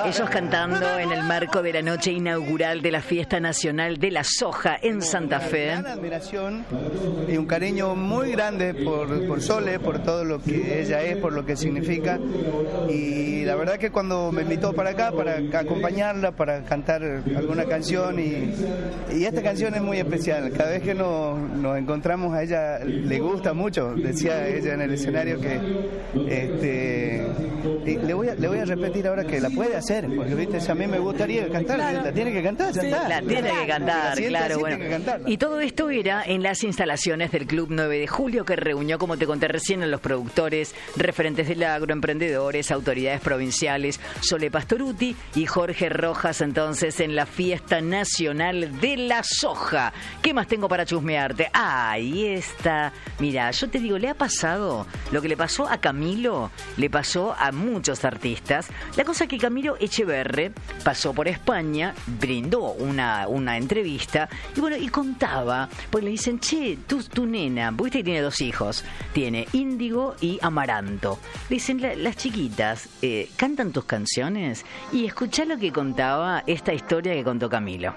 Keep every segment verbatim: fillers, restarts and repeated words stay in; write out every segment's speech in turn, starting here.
Ellos cantando en el marco de la noche inaugural de la Fiesta Nacional de la Soja en Santa Fe. Una gran admiración y un cariño muy grande por, por Sole, por todo lo que ella es, por lo que significa. Y la verdad que cuando me invitó para acá, para acompañarla, para cantar alguna canción, y, y esta canción es muy especial. Cada vez que nos, nos encontramos a ella le gusta mucho. Decía ella en el escenario que este, y le, voy a, le voy a repetir ahora que la puede hacer, porque viste, a mí me gustaría cantar, claro. La tiene que cantar, ya sí, está. La tiene que cantar, siente, claro. Bueno. Que y todo esto era en las instalaciones del Club nueve de Julio, que reunió, como te conté recién, a los productores, referentes del agro, emprendedores, autoridades provinciales, Sole Pastorutti y Jorge Rojas, entonces, en la Fiesta Nacional de la Soja. ¿Qué más tengo para chusmearte? Ah, ahí está. Mira, yo te digo, le ha pasado lo que le pasó a Camilo, le pasó a muchos artistas. La cosa es que Camilo Echeverre pasó por España, brindó una, una entrevista y bueno, y contaba, porque le dicen, che, tu, tu nena, viste que tiene dos hijos, tiene Índigo y Amaranto. Le dicen, la, las chiquitas, eh, ¿cantan tus canciones? Y escuchá lo que contaba esta historia que contó Camilo.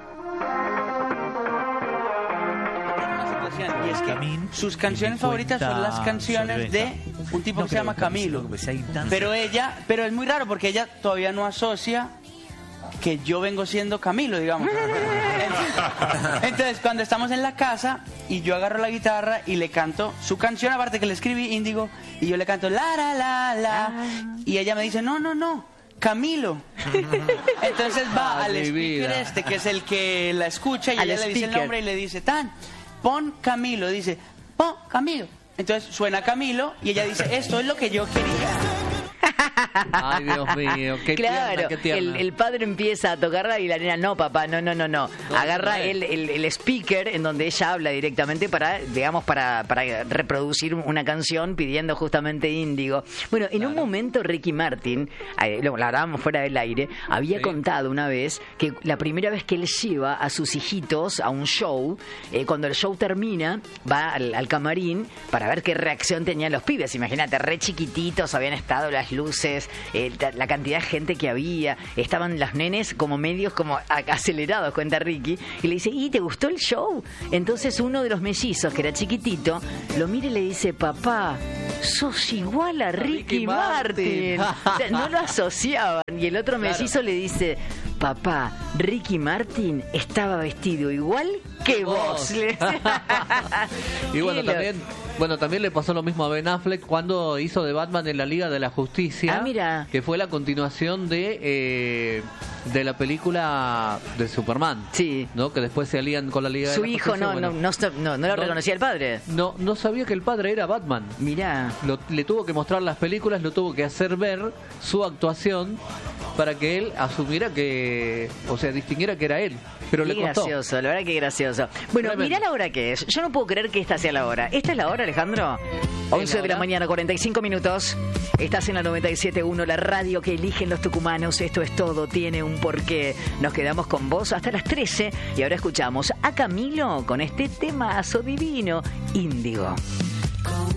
Y es que sus canciones favoritas son las canciones de un tipo que se llama Camilo. Pero ella, pero es muy raro porque ella todavía no asocia que yo vengo siendo Camilo, digamos. Entonces, cuando estamos en la casa y yo agarro la guitarra y le canto su canción, aparte que le escribí Índigo, y yo le canto la la la la, y ella me dice, no, no, no, Camilo. Entonces va al speaker este, que es el que la escucha, y ella le dice el nombre y le dice, tan, pon Camilo, dice, pon Camilo. Entonces suena Camilo y ella dice, esto es lo que yo quería. Ay, Dios mío, qué claro, tierna, qué tierna. El, el padre empieza a tocarla y la nena, no, papá, no, no, no, no. no Agarra no el, el, el speaker en donde ella habla directamente para, digamos, para, para reproducir una canción pidiendo justamente Índigo. Bueno, en claro. un momento Ricky Martin, eh, lo hablábamos fuera del aire, había sí. contado una vez que la primera vez que él lleva a sus hijitos a un show, eh, cuando el show termina, va al, al camarín para ver qué reacción tenían los pibes. Imagínate, re chiquititos, habían estado las luces, eh, la cantidad de gente que había, estaban los nenes como medios como acelerados, cuenta Ricky, y le dice, ¿y te gustó el show? Entonces uno de los mellizos, que era chiquitito, lo mira y le dice, papá, sos igual a Ricky, Ricky Martin. Martin. O sea, no lo asociaban. Y el otro claro. mellizo le dice, papá, Ricky Martin estaba vestido igual que vos. Y bueno, también... Bueno, también le pasó lo mismo a Ben Affleck cuando hizo de Batman en la Liga de la Justicia. Ah, mira. Que fue la continuación de eh, de la película de Superman. Sí. ¿No? Que después se alían con la Liga Su de la hijo Justicia. no, bueno, no, no, no, no lo no, reconocía el padre. No, no sabía que el padre era Batman. Mirá. Lo, le tuvo que mostrar las películas, lo tuvo que hacer ver su actuación para que él asumiera que, o sea, distinguiera que era él. Pero qué le costó. Gracioso, la verdad que gracioso. Bueno, Realmente. Mirá la hora que es. Yo no puedo creer que esta sea la hora. ¿Esta es la hora, Alejandro? once de la mañana, cuarenta y cinco minutos. Estás en la noventa y siete punto uno, la radio que eligen los tucumanos. Esto es todo, tiene un porqué. Nos quedamos con vos hasta las trece y ahora escuchamos a Camilo con este temazo divino, Índigo.